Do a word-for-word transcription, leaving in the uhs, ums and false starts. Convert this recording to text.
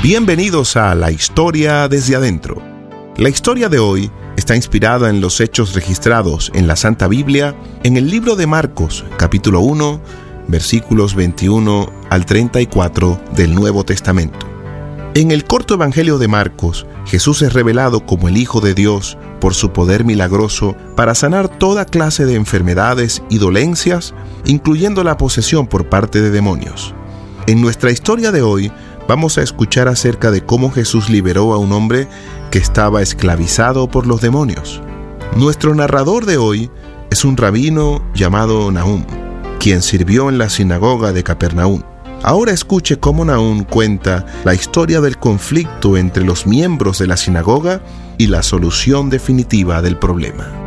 Bienvenidos a La Historia desde Adentro. La historia de hoy está inspirada en los hechos registrados en la Santa Biblia en el libro de Marcos, capítulo uno, versículos veintiuno al treinta y cuatro del Nuevo Testamento. En el corto evangelio de Marcos, Jesús es revelado como el Hijo de Dios por su poder milagroso para sanar toda clase de enfermedades y dolencias, incluyendo la posesión por parte de demonios. En nuestra historia de hoy, vamos a escuchar acerca de cómo Jesús liberó a un hombre que estaba esclavizado por los demonios. Nuestro narrador de hoy es un rabino llamado Nahum, quien sirvió en la sinagoga de Capernaum. Ahora escuche cómo Nahum cuenta la historia del conflicto entre los miembros de la sinagoga y la solución definitiva del problema.